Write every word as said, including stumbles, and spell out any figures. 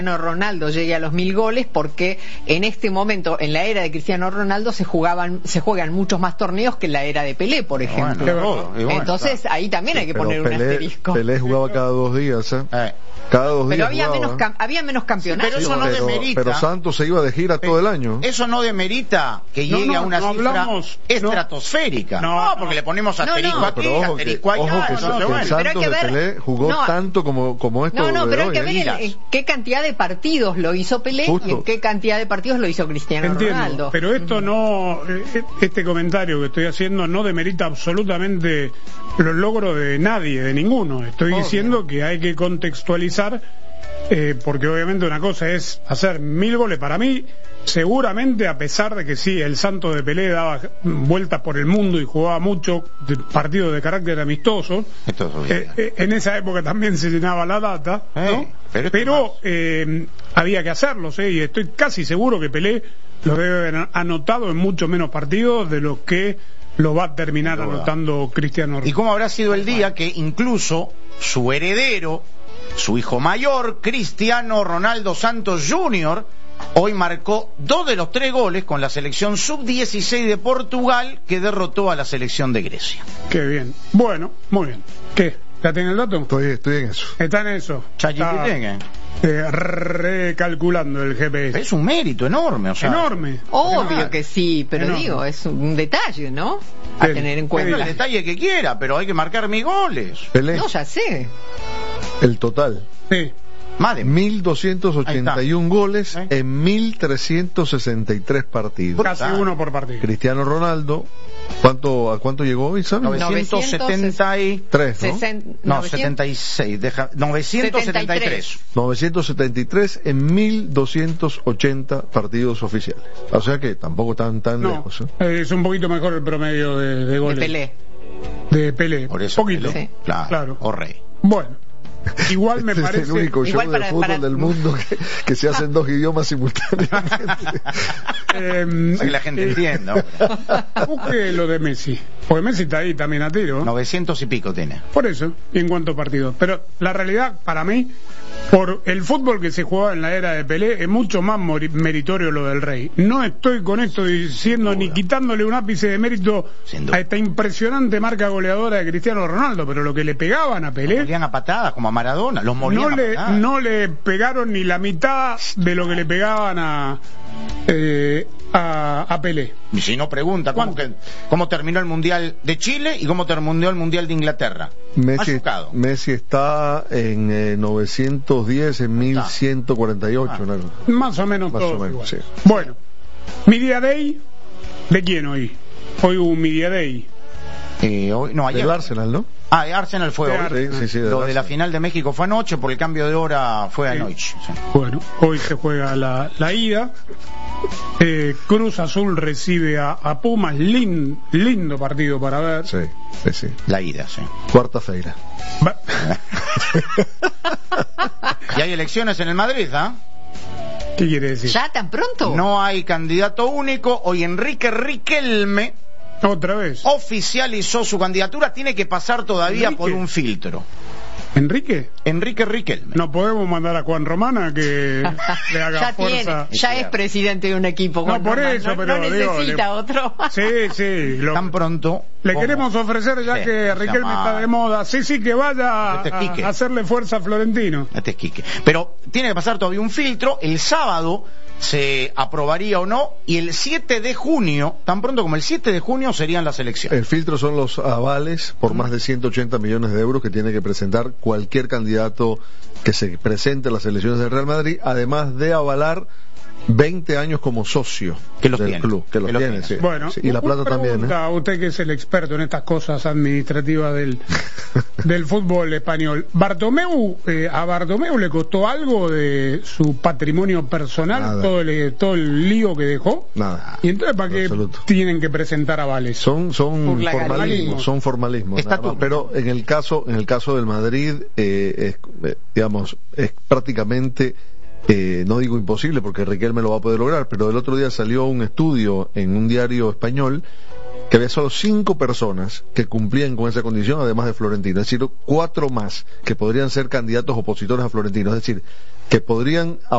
Ronaldo llegue a los mil goles, porque en este momento, en la era de Cristiano Ronaldo, se jugaban, se juegan muchos más torneos que en la era de Pelé, por ejemplo. Bueno, bueno, Entonces ahí también hay que Pero poner Pelé, un asterisco. Pelé jugaba cada dos días, ¿eh? Eh. Cada dos Pero días había jugaba. menos, cam había menos campeonatos. Sí, pero eso no pero, demerita. pero Santos se iba de gira todo el año. Eso no demerita que No, llegue no, a una no cifra hablamos, estratosférica. no, No, no. porque le ponemos No, no. asterisco aquí, Pero ojo que, asterisco allá. ojo que, entonces, que el bueno. Pero hay Santos que de ver- Pelé jugó no, tanto como, como esto No, no, de pero hay hoy, que ¿eh? ver en, en qué cantidad de partidos lo hizo Pelé Justo. y en qué cantidad de partidos lo hizo Cristiano Entiendo, Ronaldo. pero esto no, eh, este comentario que estoy haciendo no demerita absolutamente los logros de nadie, de ninguno. Estoy Obvio. diciendo que hay que contextualizar, eh, porque obviamente una cosa es hacer mil goles. Para mí, seguramente, a pesar de que sí, el Santos de Pelé daba vueltas por el mundo y jugaba mucho de partidos de carácter amistoso, Esto es obvio. eh, eh, en esa época también se llenaba la data, ¿no? Eh, pero esto pero más. eh, había que hacerlos, ¿eh? Y estoy casi seguro que Pelé lo debe haber anotado en mucho menos partidos de los que lo va a terminar Sin duda. anotando Cristiano ¿Y Ronaldo. cómo habrá sido el día que incluso su heredero, su hijo mayor, Cristiano Ronaldo Santos junior, hoy marcó dos de los tres goles con la selección sub dieciséis de Portugal, que derrotó a la selección de Grecia? Qué bien. Bueno, muy bien. ¿Qué? ¿Ya tiene el dato? Estoy, estoy en eso. Está en eso. ChatGPT, Está, ¿eh? eh, recalculando el G P S. Es un mérito enorme, o sea, Enorme. Obvio Enorme. que sí, pero Enorme. digo, es un detalle, ¿no? A Bien. tener en Bueno, cuenta. el detalle que quiera, pero hay que marcar mis goles. Pelé, No, ya sé. el total. Sí. Más de mil doscientos ochenta y uno goles ¿Eh? en mil trescientos sesenta y tres partidos. Casi uno por partido. Cristiano Ronaldo, ¿cuánto, ¿a cuánto llegó hoy, sabes? novecientos setenta y Tres, ¿no? Sesen- No, novecientos setenta y seis, deja, novecientos setenta y tres. novecientos setenta y tres en mil doscientos ochenta partidos oficiales. O sea que tampoco tan tan No, lejos, ¿eh? eh, es un poquito mejor el promedio de, de de goles. Pelé. De Pelé. Por eso, Poquito. Pelé, Sí. claro, Claro. o rey. Bueno, igual me Este parece. es el único show igual de para- fútbol para- del mundo que, que se hace en dos idiomas simultáneamente. eh, Para que la gente eh, entienda. Busque lo de Messi. Porque Messi está ahí también a tiro. novecientos y pico tiene. Por eso, y en cuanto a partidos. Pero la realidad, para mí, por el fútbol que se jugaba en la era de Pelé, es mucho más mori- meritorio lo del Rey. No estoy con esto diciendo ni quitándole un ápice de mérito Sin duda. a esta impresionante marca goleadora de Cristiano Ronaldo, pero lo que le pegaban a Los Pelé, molían a patadas, como a Maradona. Los molían no a le, patadas. no le pegaron ni la mitad de lo que le pegaban a, eh, a, a Pelé. Y si no, pregunta cómo, que, cómo terminó el Mundial de Chile y cómo terminó el Mundial de Inglaterra. Messi, Machucado. Messi está en eh, novecientos diez en mil ciento cuarenta y ocho. Ah. ¿no? Más o menos Más todo o menos, igual. sí. Bueno, Media Day, ¿de quién hoy? Hoy hubo un Media Day. Eh, hoy, no, ayer. Del Arsenal, ¿no? Ah, Arsenal fue De hoy. Arsenal. Sí, sí, sí, del Lo de la Arsenal. final de México fue anoche, por el cambio de hora fue Sí. anoche. Sí. Bueno, hoy se juega la, la ida. Eh, Cruz Azul recibe a, a Pumas. Lin- lindo partido para ver. Sí, sí, sí. La ida, sí. Cuarta-feira. Va- Y hay elecciones en el Madrid, ¿ah? ¿Qué quiere decir? ¿Ya tan pronto? No hay candidato único. Hoy Enrique Riquelme Otra vez. oficializó su candidatura. Tiene que pasar todavía Enrique. por un filtro. ¿Enrique? Enrique Riquelme. No podemos mandar a Juan Romana que le haga ya fuerza. tiene, ya es presidente de un equipo. No, Juan por Román, eso, no, pero no digo, necesita le- otro. Sí, sí. lo- Tan pronto. Le como- queremos ofrecer, ya Sí, que Riquelme llama- está de moda. Sí, sí, que vaya Este es a, Quique. a hacerle fuerza a Florentino. Este es Quique. Pero tiene que pasar todavía un filtro. El sábado se aprobaría o no. Y el siete de junio, tan pronto como el siete de junio, serían las elecciones. El filtro son los avales por más de ciento ochenta millones de euros que tiene que presentar cualquier candidato que se presente a las elecciones del Real Madrid, además de avalar veinte años como socio Que los del tiene. club. Que los Que los tiene, tiene. sí. Bueno, Sí, y la una plata también, pregunta ¿eh? a usted que es el experto en estas cosas administrativas del, del fútbol español. Bartomeu, eh, ¿a Bartomeu le costó algo de su patrimonio personal, Nada. todo el, todo el lío que dejó? Nada. ¿Y entonces para qué Absoluto. tienen que presentar avales? Son son Por la formalismos, galería. son formalismos. nada Estatuto. más. Pero en el caso en el caso del Madrid, eh, es, eh, digamos, es prácticamente eh, no digo imposible porque Riquelme lo va a poder lograr, pero el otro día salió un estudio en un diario español que había solo cinco personas que cumplían con esa condición, además de Florentino, es decir, cuatro más que podrían ser candidatos opositores a Florentino, es decir, que podrían